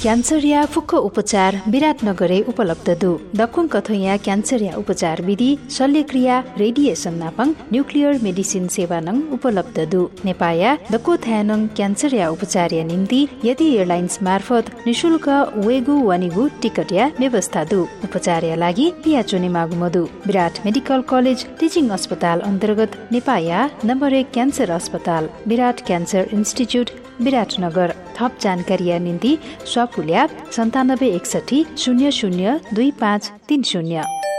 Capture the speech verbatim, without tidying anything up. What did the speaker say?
Cancer या फुक्क उपचार विराटनगरै उपलब्ध दु दक्कुङ कथोया क्यान्सर या उपचार विधि शल्यक्रिया रेडिएसन नापङ न्युक्लियर मेडिसिन सेवा नङ उपलब्ध दु नेपाया दक्को थ्यानङ क्यान्सर या उपचार या निम्ति यदि एयरलाइन्स मार्फत निशुल्क वेगु वनिगु टिकट या व्यवस्था दु उपचार या लागि पिया चुने मागुमदु विराट मेडिकल कलेज टिचिङ अस्पताल अन्तर्गत नेपाया नम्बर एक क्यान्सर अस्पताल विराट क्यान्सर इन्स्टिच्युट विराटनगर। थप जानकारी निम्ति स्वापुल्या सन्तानब्बे एकसठी शून्य शून्य दुई पाँच तीन शून्य।